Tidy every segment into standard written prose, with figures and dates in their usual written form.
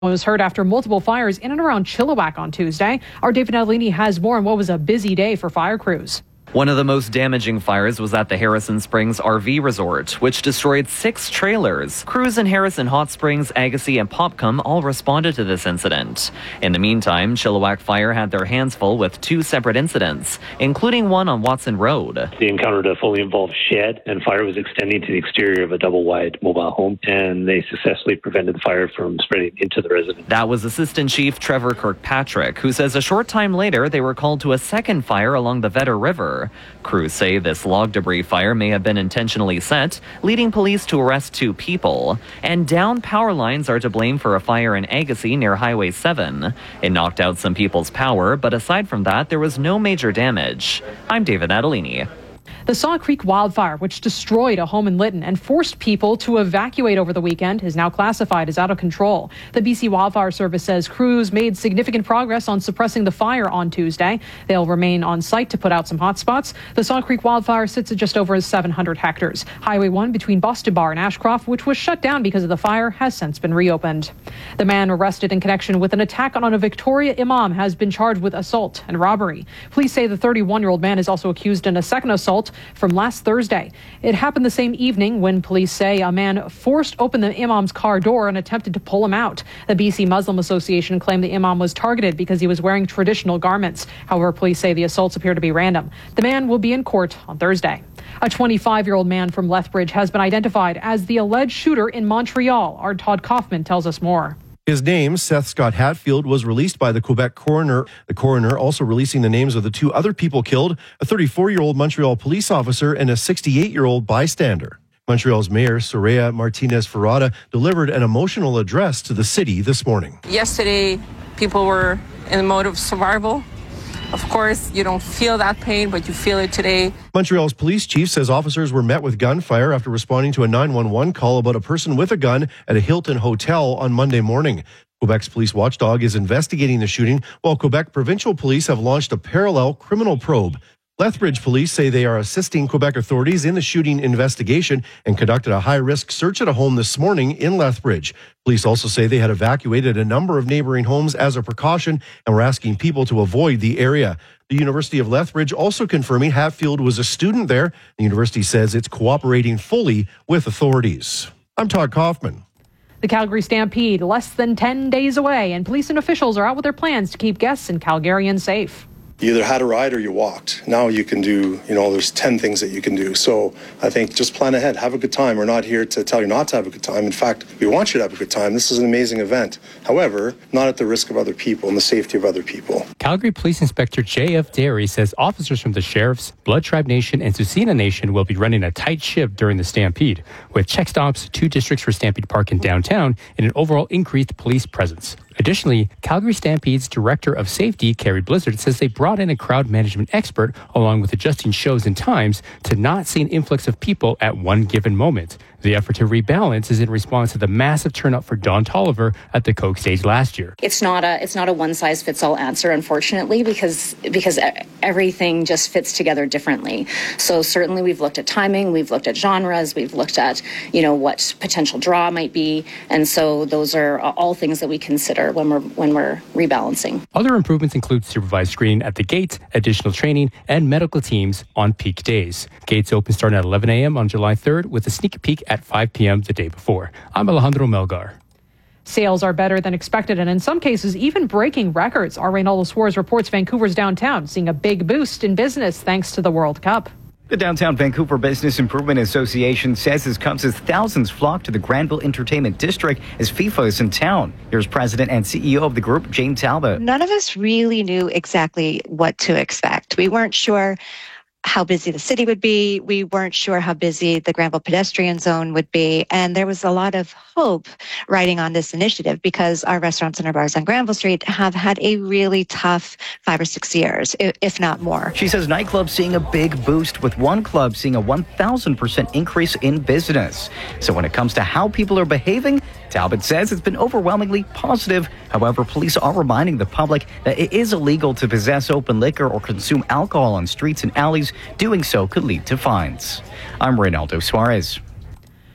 Was heard after multiple fires in and around Chilliwack on Tuesday. Our David Adelini has more on what was a busy day for fire crews. One of the most damaging fires was at the Harrison Springs RV Resort, which destroyed 6 trailers. Crews in Harrison Hot Springs, Agassiz, and Popcom all responded to this incident. In the meantime, Chilliwack Fire had their hands full with 2 separate incidents, including one on Watson Road. They encountered a fully involved shed, and fire was extending to the exterior of a double-wide mobile home, and they successfully prevented the fire from spreading into the residence. That was Assistant Chief Trevor Kirkpatrick, who says a short time later they were called to a second fire along the Vedder River. Crews say this log debris fire may have been intentionally set, leading police to arrest 2 people. And downed power lines are to blame for a fire in Agassiz near Highway 7. It knocked out some people's power, but aside from that, there was no major damage. I'm David Adelini. The Saw Creek wildfire, which destroyed a home in Lytton and forced people to evacuate over the weekend, is now classified as out of control. The BC Wildfire Service says crews made significant progress on suppressing the fire on Tuesday. They'll remain on site to put out some hotspots. The Saw Creek wildfire sits at just over 700 hectares. Highway 1 between Boston Bar and Ashcroft, which was shut down because of the fire, has since been reopened. The man arrested in connection with an attack on a Victoria imam has been charged with assault and robbery. Police say the 31-year-old man is also accused in a second assault from last Thursday. It happened the same evening when police say a man forced open the imam's car door and attempted to pull him out. The BC Muslim Association claimed the imam was targeted because he was wearing traditional garments. However, police say the assaults appear to be random. The man will be in court on Thursday. A 25-year-old man from Lethbridge has been identified as the alleged shooter in Montreal. Our Todd Kaufman tells us more. His name, Seth Scott Hatfield, was released by the Quebec coroner. The coroner also releasing the names of the 2 other people killed, a 34-year-old Montreal police officer and a 68-year-old bystander. Montreal's Mayor, Soraya Martinez-Ferrada, delivered an emotional address to the city this morning. Yesterday, people were in the mode of survival. Of course, you don't feel that pain, but you feel it today. Montreal's police chief says officers were met with gunfire after responding to a 911 call about a person with a gun at a Hilton hotel on Monday morning. Quebec's police watchdog is investigating the shooting, while Quebec provincial police have launched a parallel criminal probe. Lethbridge police say they are assisting Quebec authorities in the shooting investigation and conducted a high-risk search at a home this morning in Lethbridge. Police also say they had evacuated a number of neighboring homes as a precaution and were asking people to avoid the area. The University of Lethbridge also confirming Hatfield was a student there. The university says it's cooperating fully with authorities. I'm Todd Kaufman. The Calgary Stampede less than 10 days away, and police and officials are out with their plans to keep guests and Calgarians safe. You either had a ride or you walked. Now you can do, there's 10 things that you can do. So I think just plan ahead, have a good time. We're not here to tell you not to have a good time. In fact, we want you to have a good time. This is an amazing event. However, not at the risk of other people and the safety of other people. Calgary Police Inspector J.F. Derry says officers from the Sheriffs, Blood Tribe Nation, and Tsuut'ina Nation will be running a tight shift during the Stampede, with check stops, 2 districts for Stampede Park and downtown, and an overall increased police presence. Additionally, Calgary Stampede's Director of Safety, Carrie Blizzard, says they brought in a crowd management expert along with adjusting shows and times to not see an influx of people at one given moment. The effort to rebalance is in response to the massive turnout for Don Tolliver at the Coke stage last year. It's not a one-size-fits-all answer, unfortunately, because everything just fits together differently. So certainly we've looked at timing, we've looked at genres, we've looked at, what potential draw might be. And so those are all things that we consider when we're rebalancing. Other improvements include supervised screening at the gates, additional training, and medical teams on peak days. Gates open starting at 11 a.m. on July 3rd with a sneak peek at 5 p.m. the day before. I'm Alejandro Melgar. Sales are better than expected and in some cases even breaking records. Our Reynaldo Suarez reports Vancouver's downtown seeing a big boost in business thanks to the World Cup. The Downtown Vancouver Business Improvement Association says this comes as thousands flock to the Granville Entertainment District as FIFA is in town. Here's President and CEO of the group, Jane Talbot. None of us really knew exactly what to expect. We weren't sure how busy the city would be. We weren't sure how busy the Granville pedestrian zone would be. And there was a lot of hope riding on this initiative because our restaurants and our bars on Granville Street have had a really tough 5 or 6 years, if not more. She says nightclubs seeing a big boost, with one club seeing a 1,000% increase in business. So when it comes to how people are behaving, Talbot says it's been overwhelmingly positive. However, police are reminding the public that it is illegal to possess open liquor or consume alcohol on streets and alleys. Doing so could lead to fines. I'm Reynaldo Suarez.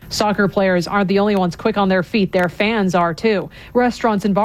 Soccer players aren't the only ones quick on their feet. Their fans are too. Restaurants and bars